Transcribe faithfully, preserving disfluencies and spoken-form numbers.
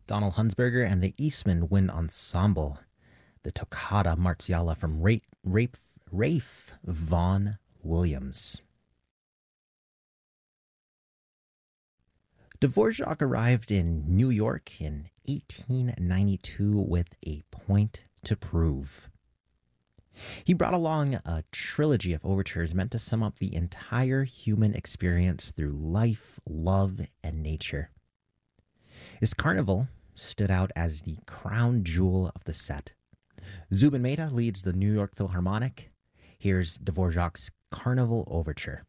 Donald Hunsberger and the Eastman Wind Ensemble, the Toccata Marziale from Rafe, Rafe, Rafe Vaughan Williams. Dvorak arrived in New York in eighteen ninety-two with a point to prove. He brought along a trilogy of overtures meant to sum up the entire human experience through life, love, and nature. His Carnival stood out as the crown jewel of the set. Zubin Mehta leads the New York Philharmonic. Here's Dvorak's Carnival Overture.